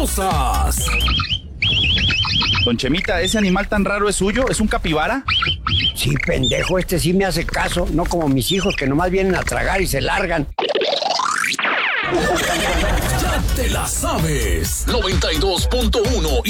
Don Chemita, ¿ese animal tan raro es suyo? ¿Es un capibara? Sí, pendejo, este sí me hace caso, no como mis hijos que nomás vienen a tragar y se largan. Ya te la sabes. 92.1